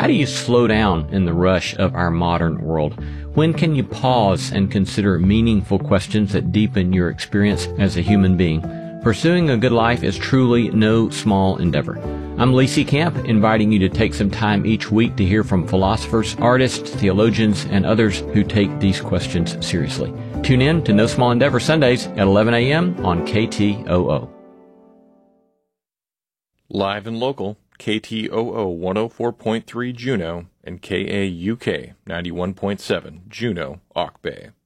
How do you slow down in the rush of our modern world? When can you pause and consider meaningful questions that deepen your experience as a human being? Pursuing a good life is truly no small endeavor. I'm Lee C. Camp, inviting you to take some time each week to hear from philosophers, artists, theologians, and others who take these questions seriously. Tune in to No Small Endeavor Sundays at 11 a.m. on KTOO. Live and local, KTOO 104.3 Juneau and KAUK 91.7 Juneau, Auk Bay.